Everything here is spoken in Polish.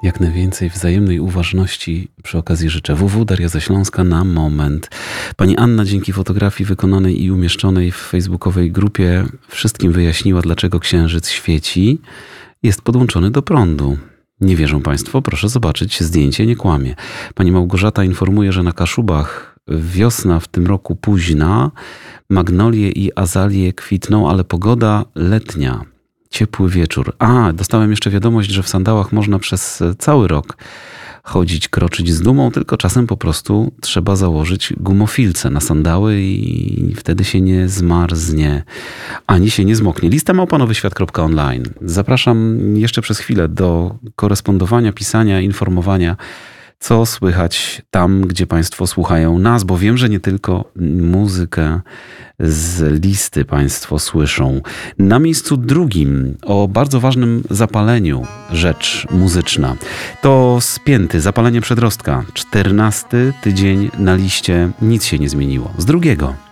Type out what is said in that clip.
Jak najwięcej wzajemnej uważności przy okazji życzę. Daria ze Śląska na moment. Pani Anna dzięki fotografii wykonanej i umieszczonej w facebookowej grupie wszystkim wyjaśniła, dlaczego księżyc świeci. Jest podłączony do prądu. Nie wierzą Państwo? Proszę zobaczyć, zdjęcie nie kłamie. Pani Małgorzata informuje, że na Kaszubach wiosna w tym roku późna, magnolie i azalie kwitną, ale pogoda letnia. Ciepły wieczór. Dostałem jeszcze wiadomość, że w sandałach można przez cały rok chodzić, kroczyć z dumą, tylko czasem po prostu trzeba założyć gumofilce na sandały i wtedy się nie zmarznie, ani się nie zmoknie. Lista@nowyświat.online. Zapraszam jeszcze przez chwilę do korespondowania, pisania, informowania, co słychać tam, gdzie Państwo słuchają nas, bo wiem, że nie tylko muzykę z listy Państwo słyszą. Na miejscu drugim o bardzo ważnym zapaleniu rzecz muzyczna. To spięty, zapalenie przedrostka. 14 tydzień na liście, nic się nie zmieniło. Z drugiego.